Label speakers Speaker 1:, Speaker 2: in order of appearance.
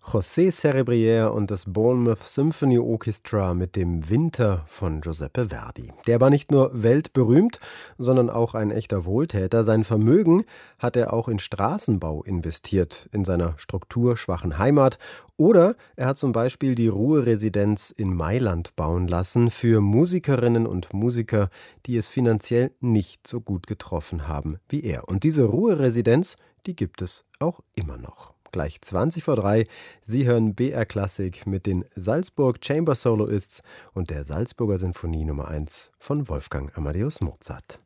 Speaker 1: José Cerebrière und das Bournemouth Symphony Orchestra mit dem Winter von Giuseppe Verdi. Der war nicht nur weltberühmt, sondern auch ein echter Wohltäter. Sein Vermögen hat er auch in Straßenbau investiert, in seiner strukturschwachen Heimat. Oder er hat zum Beispiel die Ruhresidenz in Mailand bauen lassen für Musikerinnen und Musiker, die es finanziell nicht so gut getroffen haben wie er. Und diese Ruhresidenz, die gibt es auch immer noch. Gleich 3:20. Sie hören BR Klassik mit den Salzburg Chamber Soloists und der Salzburger Sinfonie Nummer 1 von Wolfgang Amadeus Mozart.